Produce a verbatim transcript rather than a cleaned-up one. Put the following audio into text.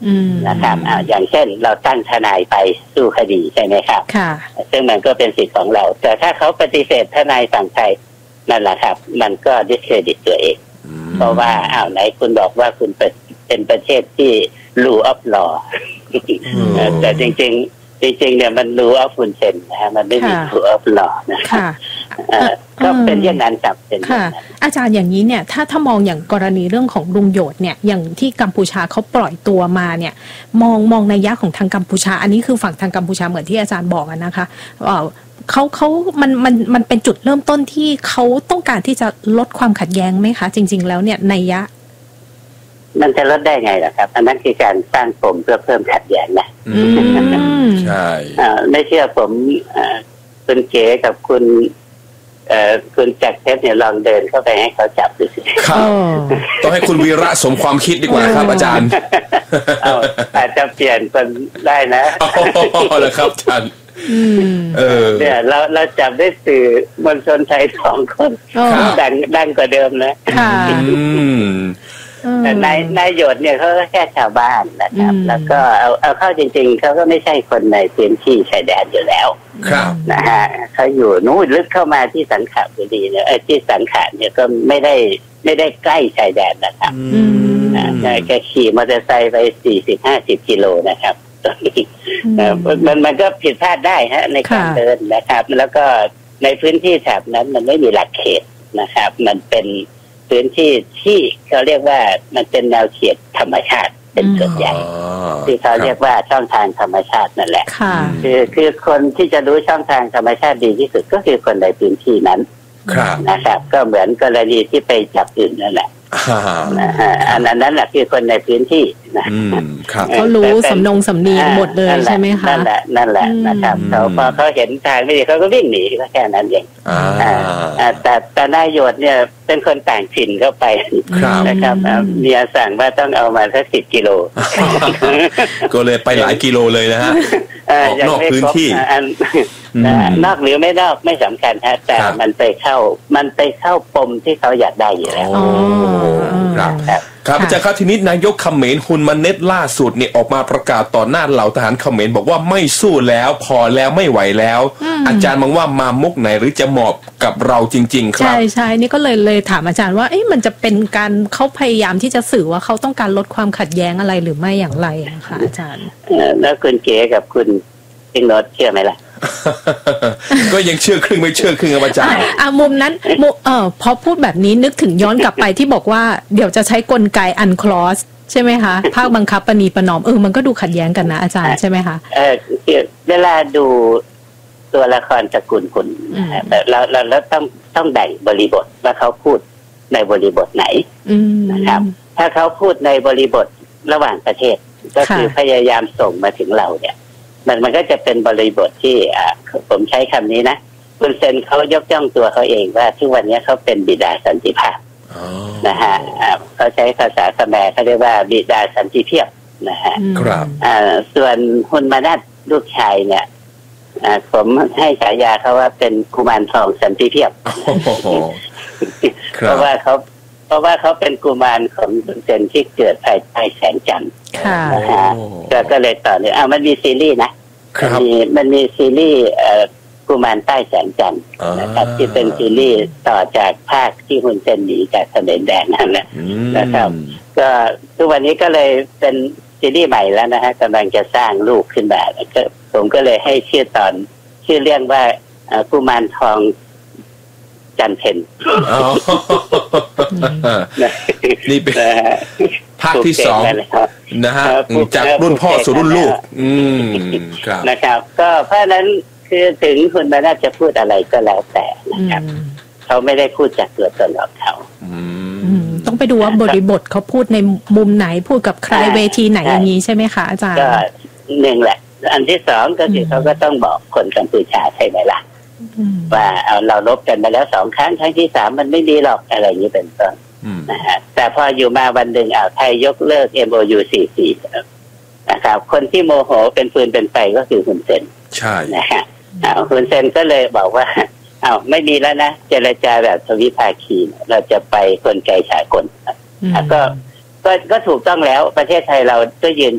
นะครับอ่าอย่างเช่นเราตั้งทนายไปสู้คดีใช่ไหมครับค่ะซึ่งมันก็เป็นสิทธิ์ของเราแต่ถ้าเขาปฏิเสธทนายฝั่งไทยนั่นแหละครับมันก็ดิสเครดิตตัวเองเพราะว่าอ้าวไหนคุณบอกว่าคุณเป็นประเทศที่ rule of law แต่จริงๆจริงๆเนี่ยมัน rule of คุณเซนนะฮะมันไม่มี rule of law นะครับก็เป็นอย่างนั้นครับเป็นอย่างนั้นอาจารย์อย่างนี้เนี่ยถ้าถ้ามองอย่างกรณีเรื่องของลุงโยชน์เนี่ยอย่างที่กัมพูชาเขาปล่อยตัวมาเนี่ยมองมองนัยยะของทางกัมพูชาอันนี้คือฝั่งทางกัมพูชาเหมือนที่อาจารย์บอกนะคะเขาเขามันมันมันเป็นจุดเริ่มต้นที่เขาต้องการที่จะลดความขัดแย้งไหมคะจริงๆแล้วเนี่ยนัยยะมันจะลดได้ไงล่ะครับอันนั้นคือการสร้างปมเพื่อเพิ่มขัดแย้งนะใช่ไม่เชื่อผมคุณเก๋กับคุณคุณจักรเพชรเนี่ยลองเดินเข้าไปให้เขาจับดูสิครับต้องให้คุณวีระสมความคิดดีกว่าครับอาจารย์อาจจะเปลี่ยนคนได้นะอ๋อแล้วครับอาจารย์เออเนี่ยเราเราจับได้สื่อมวลชนไทยสองคนดังดังกว่าเดิมนะแต่นายนายโยชน์เนี่ยเขาก็แค่ชาวบ้านนะครับแล้วก็เอาเอาเข้าจริงๆเขาก็ไม่ใช่คนในพื้นที่ชายแดนอยู่แล้วนะฮะเขาอยู่นู้นลึกเข้ามาที่สังขบุรีเนี่ยที่สังขารเนี่ยก็ไม่ได้ไม่ได้ใกล้ชายแดนนะครับแกขี่มอเตอร์ไซค์ไปสี่สิบห้าสิบกิโลนะครับมันมันก็ผิดพลาดได้ฮะในการเดินนะครับแล้วก็ในพื้นที่แถบนั้นมันไม่มีหลักเขตนะครับมันเป็นพื้นที่ที่เขาเรียกว่ามันเป็นแนวเขตธรรมชาติเป็นส่วนใหญ่ที่เขาเรียกว่าช่องทางธรรมชาตินั่นแหละคือคือคนที่จะรู้ช่องทางธรรมชาติดีที่สุดก็คือคนในพื้นที่นั้นนะครับก็เหมือนกรณีที่ไปจับอื่นนั่นแหละอันนั้นแหละคือคนในพื้นที่นะเขารู้สำนงสำเนียงหมดเลยใช่ไหมคะนั่นแหละนั่นแหละนะครับเขาพอเขาเห็นทางไม่ดีเขาก็วิ่งหนีก็แค่นั้นเองแต่แต่นายโยชน์เนี่ยเป็นคนต่างถิ่นเข้าไปนะครับเมียสั่งว่าต้องเอามาสักสิบกิโลก็เลยไปหลายกิโลเลยนะฮะออกนอกพื้นที่นอกหรือไม่นอกไม่สำคัญฮะแต่มันไปเข้ามันไปเข้าปมที่เขาอยากได้อยู่แล้วครับครับอาจารย์ครับทีนี้นายกเขมรฮุนมาเน็ตล่าสุดเนี่ยออกมาประกาศต่อหน้าเหล่าทหารเขมรบอกว่าไม่สู้แล้วพอแล้วไม่ไหวแล้วอาจารย์มองว่ามามุกไหนหรือจะเหมาะกับเราจริงๆครับใช่ใช่นี่ก็เลยเลยถามอาจารย์ว่าเอ๊ะมันจะเป็นการเขาพยายามที่จะสื่อว่าเขาต้องการลดความขัดแย้งอะไรหรือไม่อย่างไรนะคะอาจารย์แล้วคุณเก๋กับคุณพิงโนดเชื่อไหมล่ะก็ยังเชื่อครึ่งไม่เชื่อครึ่งอาจารย์อ่ะมุมนั้นเออพอพูดแบบนี้นึกถึงย้อนกลับไปที่บอกว่าเดี๋ยวจะใช้กลไกอันคลอสใช่ไหมคะภาคบังคับปณีประนอมเออมันก็ดูขัดแย้งกันนะอาจารย์ใช่ไหมคะเออเวลาดูตัวละครตระกูลคุณเราเราเราต้องต้องแบ่งบริบทว่าเขาพูดในบริบทไหนนะครับถ้าเขาพูดในบริบทระหว่างประเทศก็คือพยายามส่งมาถึงเราเนี่ยมันมันก็จะเป็นบริบทที่อ่าผมใช้คำนี้นะคุณเซนเขายกย่องตัวเขาเองว่าทุกวันนี้เขาเป็นบิดาสันติภาพนะฮะเขาใช้ภาษาสแมเขาเรียกว่าบิดาสันติเพียบนะฮะครับอ่าส่วนฮุนมานัทลูกชายเนี่ยอ่าผมให้ฉายาเขาว่าเป็นกุมารทองสันติเพียบเพราะว่าเขาเพราะว่าเขาเป็นกุมารของคุณเซนที่เกิดภายใต้แสงจันทร์นะฮะก็เลยต่อเลยอ่ามันมีซีรีส์นะมันมีมันมีซีรีส์เอ่อกุมารใต้แสงจันทร์นะครับที่เป็นซีรีส์ต่อจากภาคที่ฮุนเซนหนีจากเขมรแดงนั่นแหละนะครับก็ทุกวันนี้ก็เลยเป็นซีรีส์ใหม่แล้วนะฮะกำลังจะสร้างลูกขึ้นมาก็ผมก็เลยให้ชื่อตอนชื่อเรื่องว่ากุมารทองจันเพ็ญนี่เป็นภาคที่สองนะฮะจากรุ่นพ่อสู่รุ่นลูกอืมครับนะครับก็เพราะนั้นคือถึงคุณมาน่าจะพูดอะไรก็แล้วแต่นะครับเขาไม่ได้พูดจากตัวตนของเขาต้องไปดูว่าบริบทเขาพูดในมุมไหนพูดกับใครเวทีไหนอย่างนี้ใช่ไหมคะอาจารย์ก็หนึ่งแหละอันที่สองก็คือเขาก็ต้องบอกคนกัมพูชาใช่ไหมล่ะว่าเอาเราลบกันมาแล้วสองครั้งครั้งที่สามมันไม่ดีหรอกอะไรอย่างนี้เป็นต้นนะฮะแต่พออยู่มาวันหนึ่งอ่าวไทยยกเลิก เอ็ม โอ ยู สี่สิบสี่นะครับคนที่โมโหเป็นฟืนเป็นไฟก็คือฮุนเซนใช่นะฮะฮุนเซนก็เลยบอกว่าอ้าวไม่มีแล้วนะเจรจาแบบทวิภาคีเราจะไปกลไกสากลก็ก็ก็ถูกต้องแล้วประเทศไทยเราก็ยืน